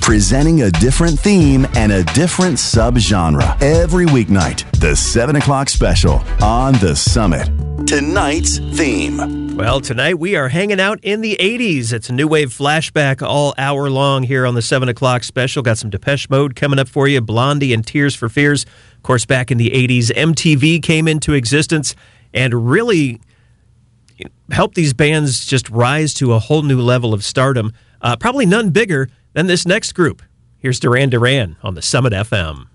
presenting a different theme and a different subgenre. Every weeknight, the 7 o'clock special on The Summit. Tonight's theme. Well, tonight we are hanging out in the 80s. It's a new wave flashback all hour long here on the 7 o'clock special. Got some Depeche Mode coming up for you, Blondie and Tears for Fears. Of course, back in the 80s, MTV came into existence and really helped these bands just rise to a whole new level of stardom. Probably none bigger than this next group. Here's Duran Duran on the Summit FM.